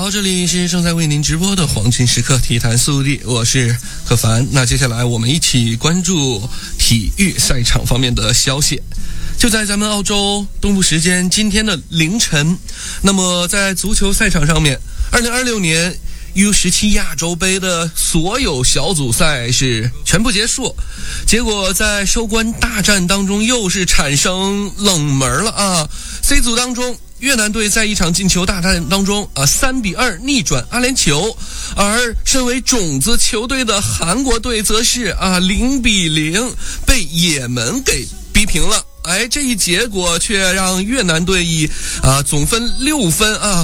好，这里是正在为您直播的黄金时刻体坛速递，我是何凡。那接下来我们一起关注体育赛场方面的消息。就在咱们澳洲东部时间今天的凌晨，那么在足球赛场上面，2026年U17亚洲杯的所有小组赛是全部结束，结果在收官大战当中又是产生冷门了啊。C 组当中，越南队在一场进球大战当中3-2逆转阿联酋，而身为种子球队的韩国队则是0-0被也门给逼平了。这一结果却让越南队以总分6分